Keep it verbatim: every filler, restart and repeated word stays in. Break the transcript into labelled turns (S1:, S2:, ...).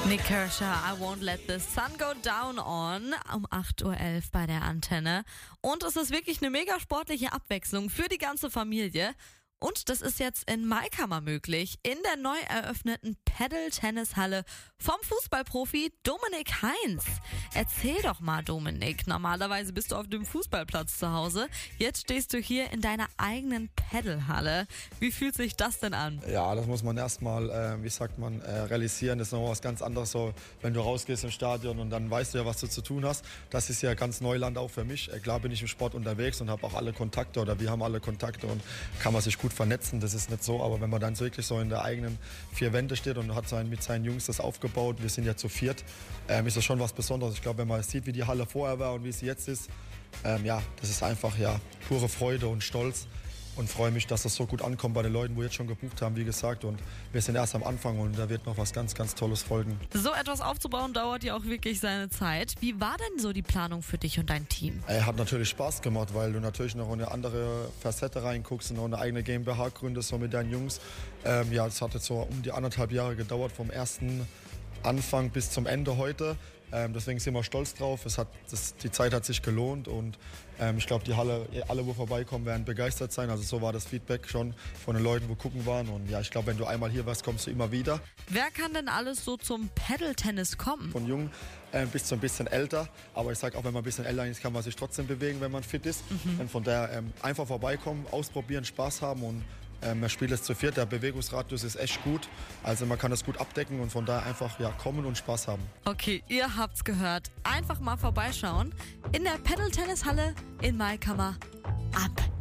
S1: Nick Kershaw, I Won't Let the Sun Go Down on, um acht Uhr elf bei der Antenne. Und es ist wirklich eine mega sportliche Abwechslung für die ganze Familie. Und das ist jetzt in Maikammer möglich, in der neu eröffneten Paddle-Tennishalle vom Fußballprofi Dominik Heinz. Erzähl doch mal, Dominik, normalerweise bist du auf dem Fußballplatz zu Hause. Jetzt stehst du hier in deiner eigenen Paddlehalle. Wie fühlt sich das denn an?
S2: Ja, das muss man erstmal, äh, wie sagt man, äh, realisieren. Das ist noch was ganz anderes, so, wenn du rausgehst im Stadion und dann weißt du ja, was du zu tun hast. Das ist ja ganz Neuland auch für mich. Äh, klar bin ich im Sport unterwegs und habe auch alle Kontakte oder wir haben alle Kontakte und kann man sich gut vernetzen, das ist nicht so, aber wenn man dann wirklich so in der eigenen vier Wände steht und hat sein, mit seinen Jungs das aufgebaut, wir sind ja zu viert, ähm, ist das schon was Besonderes. Ich glaube, wenn man sieht, wie die Halle vorher war und wie sie jetzt ist, ähm, ja, das ist einfach ja pure Freude und Stolz. Und freue mich, dass das so gut ankommt bei den Leuten, wo jetzt schon gebucht haben, wie gesagt. Und wir sind erst am Anfang und da wird noch was ganz, ganz Tolles folgen.
S1: So etwas aufzubauen dauert ja auch wirklich seine Zeit. Wie war denn so die Planung für dich und dein Team?
S2: Er hat natürlich Spaß gemacht, weil du natürlich noch in eine andere Facette reinguckst und noch eine eigene GmbH gründest, so mit deinen Jungs. Ähm, ja, es hat jetzt so um die anderthalb Jahre gedauert, vom ersten Anfang bis zum Ende heute. Ähm, deswegen sind wir stolz drauf. Es hat, das, die Zeit hat sich gelohnt und ähm, ich glaube, die Halle, alle, wo vorbeikommen, werden begeistert sein. Also so war das Feedback schon von den Leuten, wo gucken waren. Und ja, ich glaube, wenn du einmal hier warst, kommst du immer wieder.
S1: Wer kann denn alles so zum Paddle-Tennis kommen?
S2: Von jung äh, bis zu ein bisschen älter. Aber ich sage auch, wenn man ein bisschen älter ist, kann man sich trotzdem bewegen, wenn man fit ist. Mhm. Und von daher ähm, einfach vorbeikommen, ausprobieren, Spaß haben und Ähm, er spielt es zu viert, der Bewegungsradius ist echt gut, also man kann das gut abdecken und von daher einfach ja, kommen und Spaß haben.
S1: Okay, ihr habt's gehört. Einfach mal vorbeischauen in der Paddle-Tennishalle in Maikammer ab